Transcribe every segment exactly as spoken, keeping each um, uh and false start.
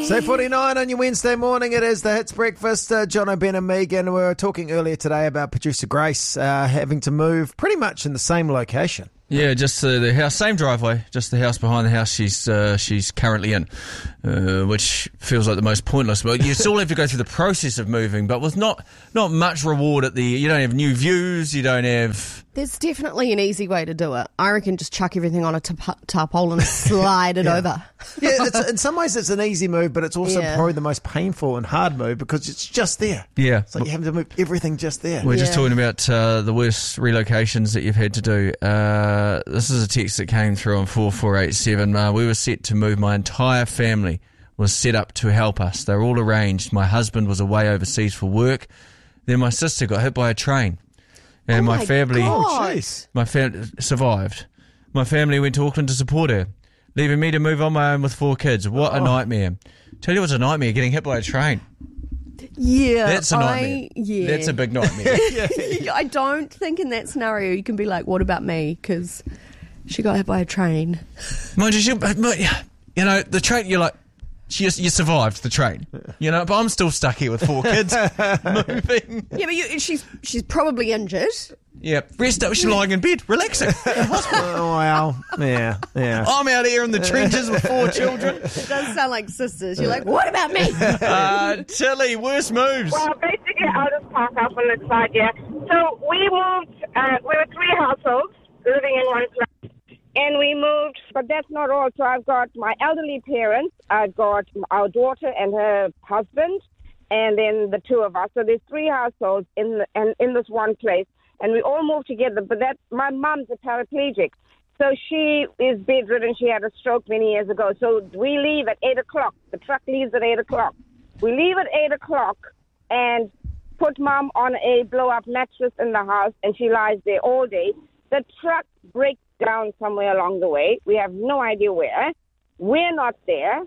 It's eight forty-nine on your Wednesday morning. It is the Hits Breakfast. Uh, John O'Ben and Megan. We were talking earlier today about producer Grace uh, having to move pretty much in the same location. Yeah, just uh, the house, same driveway, just the house behind the house she's uh, she's currently in, uh, which feels like the most pointless. But you still have to go through the process of moving, but with not not much reward at the. You don't have new views. You don't have. There's definitely an easy way to do it. I reckon just chuck everything on a tar- tarpaulin and slide it yeah. over. Yeah, it's, in some ways it's an easy move, but it's also Yeah. probably the most painful and hard move because it's just there. Yeah. It's like you have to move everything just there. We're Yeah. just talking about uh, the worst relocations that you've had to do. Uh, this is a text that came through on four four eight seven. Uh, we were set to move. My entire family was set up to help us. They were all arranged. My husband was away overseas for work. Then my sister got hit by a train. And Oh my my family, God. Oh, jeez. my family survived. My family went to Auckland to support her, leaving me to move on my own with four kids. What a Oh. nightmare! Tell you what's a nightmare: getting hit by a train. Yeah, That's a nightmare. I, yeah. That's a big nightmare. I don't think in that scenario you can be like, what about me? Because she got hit by a train. Mind you, she, you know, the train. You're like, you, you survived the train. You know, but I'm still stuck here with four kids moving. Yeah, but you, she's she's probably injured. Yeah, rest up. She's lying in bed, relaxing. Oh, wow. Yeah, yeah. I'm out here in the trenches with four children. It does sound like sisters. You're like, what about me? Uh, Tilly, worst moves. Well, basically, I'll just park up on the side here. So we moved, uh, we were three households living in one flat, and we moved, but that's not all. So I've got my elderly parents, I've got our daughter and her husband, and then the two of us. So there's three households in the, and in this one place, and we all moved together. But that my mum's a paraplegic, so she is bedridden. She had a stroke many years ago. So we leave at eight o'clock. The truck leaves at eight o'clock. We leave at eight o'clock and put mum on a blow-up mattress in the house, and she lies there all day. The truck breaks down somewhere along the way. We have no idea where. We're not there.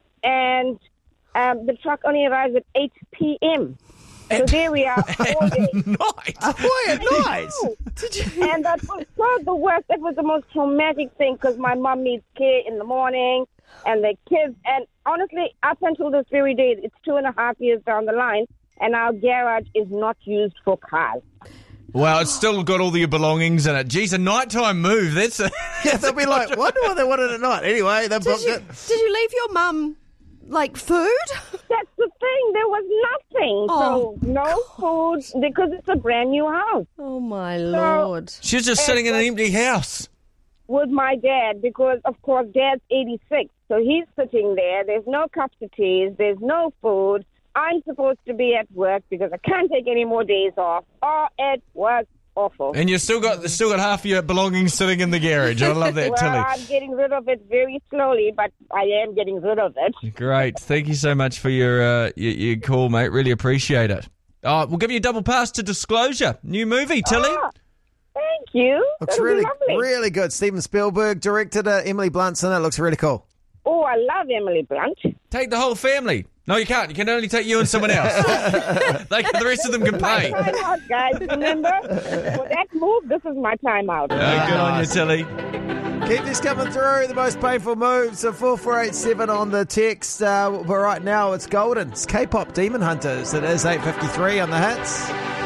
And um, the truck only arrives at eight p.m. So there we are all day. Night. Why at night? And that was so the worst. That was the most traumatic thing because my mum needs care in the morning and the kids. And honestly, up until this very day, it's two and a half years down the line, and our garage is not used for cars. Well, it's still got all your belongings in it. Geez, a nighttime move. That's a. Yeah, they'll be like, wonder what they wanted at night. Anyway, they Did booked you, it. did you leave your mum, like, food? That's the thing. There was nothing. Oh, so no food because it's a brand new house. Oh, my Lord. She was just sitting in an empty house. With my dad, because of course Dad's eighty-six, so he's sitting there. There's no cups of tea. There's no food. I'm supposed to be at work because I can't take any more days off. Oh, it was awful. And you've still got still got half of your belongings sitting in the garage. I love that, Well, Tilly. I'm getting rid of it very slowly, but I am getting rid of it. Great. Thank you so much for your, uh, your your call, mate. Really appreciate it. Uh, we'll give you a double pass to Disclosure. New movie, Tilly. Ah, thank you. Looks That'll be really, lovely. really good. Steven Spielberg directed it. Emily Blunt's in it. Looks really cool. Oh, I love Emily Blunt. Take the whole family. No, you can't. You can only take you and someone else. they can, the rest of them can pay. Time out, guys. Remember? For that move, this is my time out. Uh, good on you, Tilly. Keep this coming through. The most painful moves. So four four eight seven on the text. Uh, but right now it's golden. It's K-pop Demon Hunters. It is eight fifty-three on the hits.